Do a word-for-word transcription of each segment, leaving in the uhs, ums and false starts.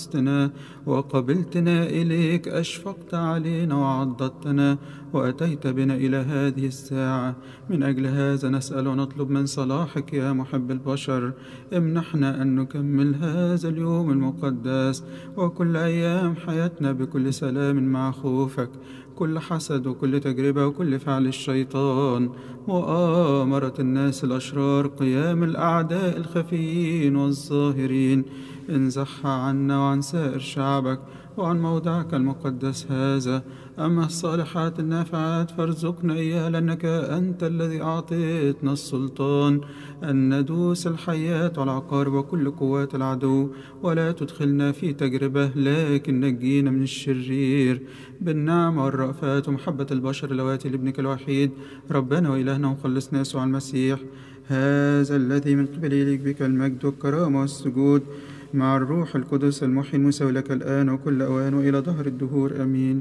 أخذتنا وقبلتنا إليك، أشفقت علينا وعضدتنا وأتيت بنا إلى هذه الساعة. من أجل هذا نسأل ونطلب من صلاحك يا محب البشر، امنحنا أن نكمل هذا اليوم المقدس وكل أيام حياتنا بكل سلام مع خوفك، كل حسد وكل تجربة وكل فعل الشيطان وآمرة الناس الأشرار، قيام الأعداء الخفيين والظاهرين، انزحها عنا وعن سائر شعبك وعن موضعك المقدس هذا. أما الصالحات النافعات فارزقنا إياها، لأنك أنت الذي أعطيتنا السلطان أن ندوس الحيات والعقارب وكل قوات العدو، ولا تدخلنا في تجربة لكن نجينا من الشرير، بالنعمة والرأفات ومحبة البشر اللواتي لابنك الوحيد ربنا وإلهنا ومخلصنا يسوع المسيح، هذا الذي من قبل إليك بك المجد والكرامة والسجود مع الروح القدس المحيي المساوي لك الآن وكل أوان وإلى دهر الدهور آمين.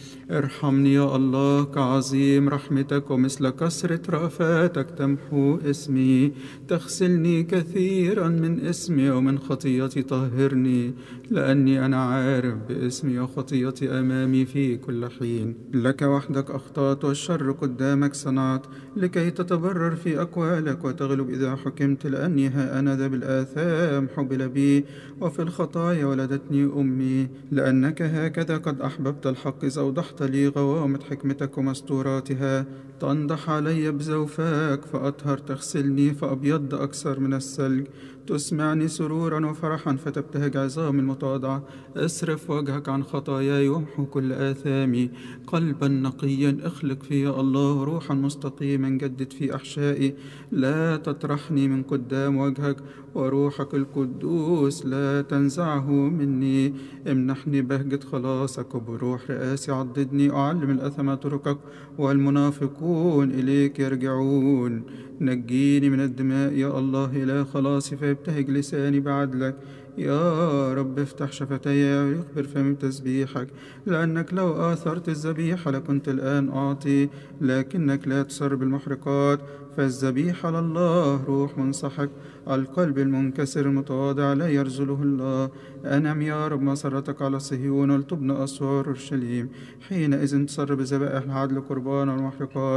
ارحمني يا الله كعظيم رحمتك، ومثل كثرة رأفاتك تمحو اسمي، تغسلني كثيرا من اسمي ومن خطيتي طهرني، لأني أنا عارف باسمي وخطيتي أمامي في كل حين. لك وحدك أخطأت والشر قدامك صنعت، لكي تتبرر في أقوالك وتغلب إذا حكمت، لأني ها أنا ذا بالآثام حبل بي وفي الخطايا ولدتني أمي. لأنك هكذا قد أحببت الحق إذ أوضحت لي غوامض حكمتك ومستوراتها، تنضح علي بزوفاك فأطهر، تغسلني فأبيض أكثر من الثلج، تسمعني سرورا وفرحا فتبتهج عظامي المتواضعة. اصرف وجهك عن خطاياي وامحو كل آثامي، قلبا نقيا اخلق في يا الله، روحا مستقيما جدد في أحشائي. لا تطرحني من قدام وجهك، وروحك القدوس لا تنزعه مني. امنحني بهجة خلاصك، وبروح رئاسي عضدني، أعلم الأثم طرقك والمنافقون إليك يرجعون. نجيني من الدماء يا الله إله خلاصي، فيبتهج لساني بعدلك. يا رب افتح شفتي ويخبر فمي بتسبيحك، لأنك لو آثرت الذبيحة لكنت الآن أعطي، لكنك لا تسر بالمحرقات. فالذبيحة لله روح منصحك، القلب المنكسر المتواضع لا يرزله الله. أنعم يا رب مسرتك على صهيون ولتبنى أسوار أورشليم، حينئذ تسر بذبائح العدل قربان والمحرقات.